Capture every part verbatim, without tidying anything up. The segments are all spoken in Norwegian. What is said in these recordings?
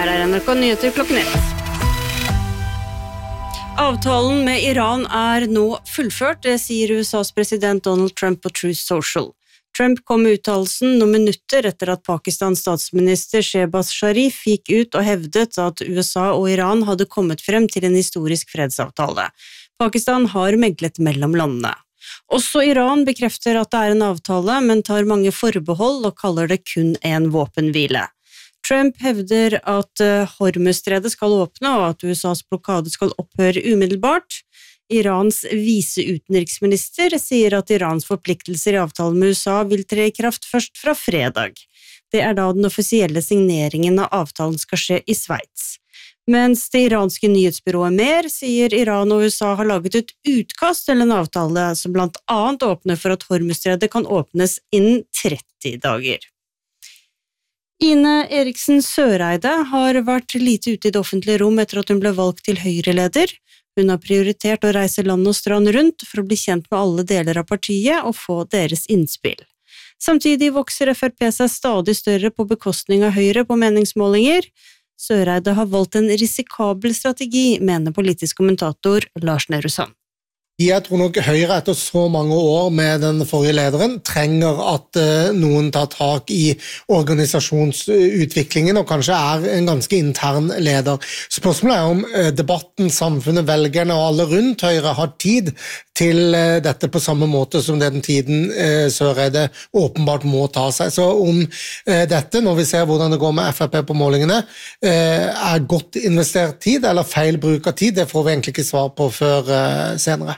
Her er N R K Nyheter klokken ett. Avtalen med Iran er nå fullført, det sier U S A's president Donald Trump på Truth Social. Trump kom med uttalelsen noen minutter etter at Pakistans statsminister Shehbaz Sharif gikk ut og hevdet at U S A og Iran hadde kommet frem til en historisk fredsavtale. Pakistan har meglet mellom landene. Også Iran bekrefter at det er en avtale, men tar mange forbehold og kaller det kun en våpenhvile. Trump hevder at Hormuzstredet skal åpne og at U S A's blokade skal opphøre umiddelbart. Irans viseutenriksminister sier at Irans forpliktelser i avtalen med U S A vil tre i kraft først fra fredag. Det er da den offisielle signeringen av avtalen skal skje i Sveits. Mens det iranske nyhetsbyrået Mer sier Iran og U S A har laget et utkast til en avtale som blant annet åpner for at Hormuzstredet kan åpnes innen tretti dager. Ine Eriksen Søreide har vært lite ute i det offentlige rom etter at hun ble valgt til Høyre-leder. Hun har prioritert å reise land og strand rundt for å bli kjent med alle deler av partiet og få deres innspill. Samtidig vokser F R P seg stadig større på bekostning av Høyre på meningsmålinger. Søreide har valgt en risikabel strategi, mener politisk kommentator Lars Nehru Sand. Jeg tror nok Høyre etter så mange år med den forrige lederen trenger at uh, noen tar tak i organisasjonsutviklingen og kanskje er en ganske intern leder. Spørsmålet er om uh, debatten, samfunnet, velgerne og alle rundt Høyre har tid til uh, dette på samme måte som den tiden uh, Søreide åpenbart må ta seg. Så om uh, dette, når vi ser hvordan det går med F R P på målingene, uh, er godt investert tid eller feil bruk av tid, det får vi egentlig ikke svar på før uh, senere.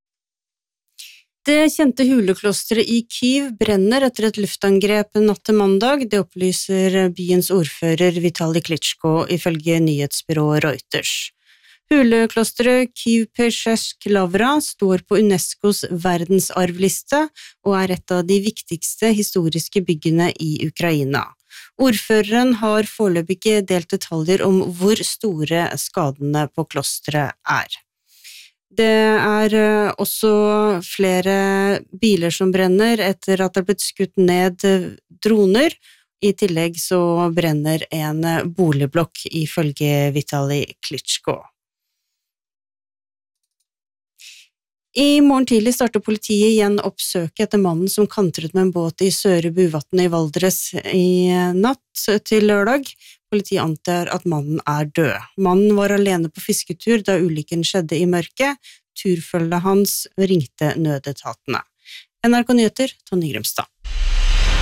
Det kjente huleklosteret i Kyiv brenner etter et luftangrep natt til mandag, det opplyser byens ordfører Vitali Klitschko ifølge nyhetsbyrået Reuters. Huleklosteret Kyiv-Pesjezjk Lavra står på UNESCOs verdensarvliste og er et av de viktigste historiske byggene i Ukraina. Ordføreren har foreløpig ikke delt detaljer om hvor store skadene på klosteret er. Det er også flere biler som brenner etter at det er blitt skutt ned droner. I tillegg så brenner en boligblokk ifølge Vitali Klitschko. I morgen tidlig starter politiet igjen oppsøket etter mannen som kantret med en båt i Søre Buvatn i Valdres i natt til lørdag. Politiet antar at mannen er død. Mannen var alene på fisketur da ulykken skjedde i mørket. Turfølget hans ringte nødetatene. N R K Nyheter, Tonje Grimstad.